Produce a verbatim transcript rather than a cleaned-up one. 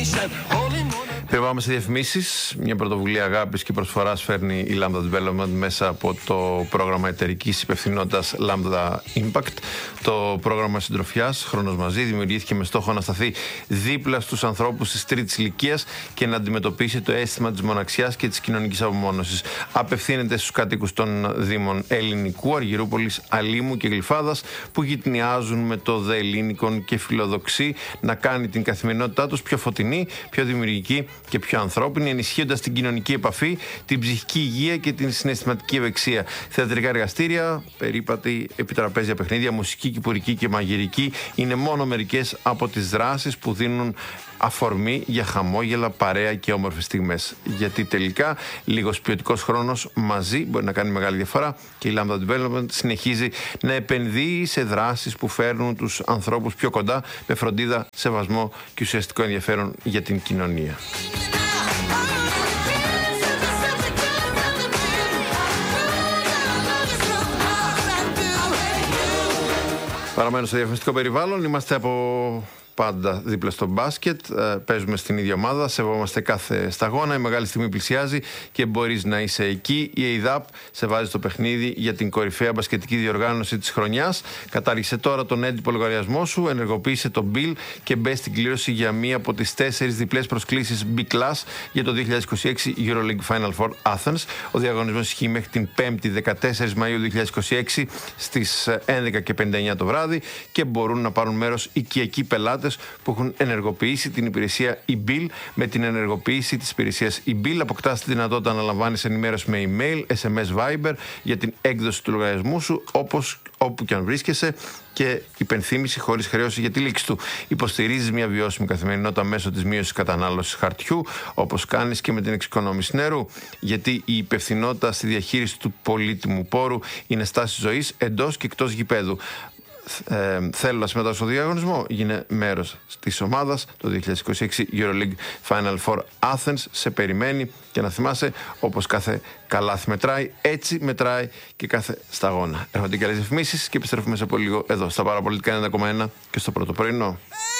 Πριν πάμε σε διαφημίσεις, μια πρωτοβουλία αγάπης και προσφοράς φέρνει η Lambda Development μέσα από το πρόγραμμα εταιρικής υπευθυνότητας Lambda Impact. Το πρόγραμμα συντροφιάς Χρόνος Μαζί δημιουργήθηκε με στόχο να σταθεί δίπλα στους ανθρώπους της τρίτης ηλικίας και να αντιμετωπίσει το αίσθημα της μοναξιάς και της κοινωνικής απομόνωσης. Απευθύνεται στους κατοίκους των Δήμων Ελληνικού, Αργυρούπολης, Αλήμου και Γλυφάδας, που γειτνιάζουν με το ΔΕ Ελληνικον και φιλοδοξεί να κάνει την καθημερινότητά τους πιο φωτεινή, πιο δημιουργική και πιο ανθρώπινη, ενισχύοντας την κοινωνική επαφή, την ψυχική υγεία και την συναισθηματική ευεξία. Θεατρικά εργαστήρια, περίπατοι, επιτραπέζια παιχνίδια, μουσική, κυπουρική και μαγειρική είναι μόνο μερικές από τις δράσεις που δίνουν αφορμή για χαμόγελα, παρέα και όμορφες στιγμές. Γιατί τελικά λίγος ποιοτικός χρόνος μαζί μπορεί να κάνει μεγάλη διαφορά και η Lambda Development συνεχίζει να επενδύει σε δράσεις που φέρνουν τους ανθρώπους πιο κοντά με φροντίδα, σεβασμό και ουσιαστικό ενδιαφέρον για την κοινωνία. Παραμένω στο διαφημιστικό περιβάλλον. Είμαστε από πάντα δίπλα στο μπάσκετ. Παίζουμε στην ίδια ομάδα. Σεβόμαστε κάθε σταγόνα. Η μεγάλη στιγμή πλησιάζει και μπορείς να είσαι εκεί. Η ΕΙΔΑΠ σε βάζει στο παιχνίδι για την κορυφαία μπασκετική διοργάνωση της χρονιάς. Κατάργησε τώρα τον έντυπο λογαριασμό σου, ενεργοποίησε το Bill και μπε στην κλήρωση για μία από τις τέσσερις διπλές προσκλήσεις B-Class για το δύο χιλιάδες είκοσι έξι EuroLeague Final Four Athens. Ο διαγωνισμός ισχύει μέχρι την πέμπτη δεκατέσσερις Μαΐου δύο χιλιάδες είκοσι έξι στις έντεκα και πενήντα εννιά το βράδυ και μπορούν να πάρουν μέρος οικιακοί πελάτες που έχουν ενεργοποιήσει την υπηρεσία e-Bill. Με την ενεργοποίηση της υπηρεσίας e-Bill αποκτάς τη δυνατότητα να λαμβάνεις ενημέρωση με email, ες εμ ες, Viber για την έκδοση του λογαριασμού σου όπως, όπου και αν βρίσκεσαι και υπενθύμηση χωρίς χρέωση για τη λήξη του. Υποστηρίζεις μια βιώσιμη καθημερινότητα μέσω της μείωσης κατανάλωσης χαρτιού, όπως κάνεις και με την εξοικονόμηση νερού. Γιατί η υπευθυνότητα στη διαχείριση του πολύτιμου πόρου είναι στάση ζωής εντός και εκτός γηπέδου. Ε, θέλω να συμμετάσχω στο διαγωνισμό. Γίνε μέρος της ομάδας το δύο χιλιάδες είκοσι έξι EuroLeague Final Four Athens. Σε περιμένει και να θυμάσαι, όπως κάθε καλάθι μετράει, έτσι μετράει και κάθε σταγόνα. Έρχονται καλές διαφημίσεις και επιστρέφουμε σε πολύ λίγο εδώ στα Παραπολιτικά ενενήντα κόμμα ένα και στο πρώτο πρωινό.